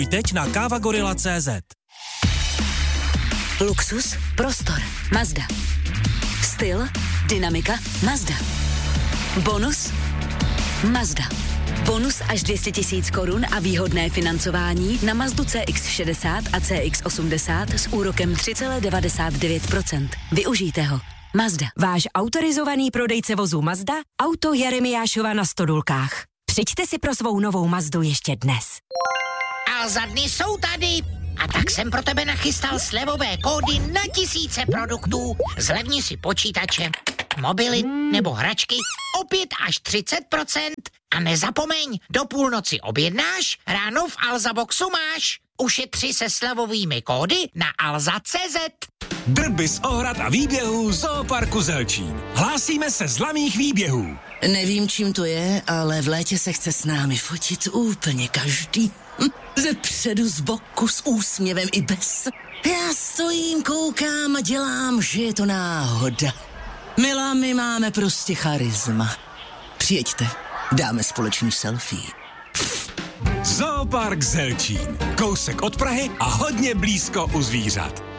Teď na kavagorilla.cz. Luxus, prostor, Mazda. Styl, dynamika, Mazda. Bonus, Mazda. Bonus až 200 000 korun a výhodné financování na Mazdu CX-60 a CX-80 s úrokem 3,99%. Využijte ho. Mazda. Váš autorizovaný prodejce vozů Mazda, Auto Jeremiášova na Stodulkách. Přijďte si pro svou novou Mazdu ještě dnes. A za dny jsou tady. A tak jsem pro tebe nachystal slevové kódy na tisíce produktů. Zlevni si počítače, mobily nebo hračky o 5 až 30%. A nezapomeň, do půlnoci objednáš, ráno v Alza Boxu máš. Ušetři se slevovými kódy na alza.cz. Drby z ohrad a výběhů Zooparku Zelčín. Hlásíme se z laných výběhů. Nevím, čím to je, ale v létě se chce s námi fotit úplně každý. Ze předu, z boku, s úsměvem i bez. Já stojím, koukám a dělám, že je to náhoda. Milá, my máme prostě charisma. Přijeďte, dáme společný selfie. Zoopark Zelčín. Kousek od Prahy a hodně blízko u zvířat.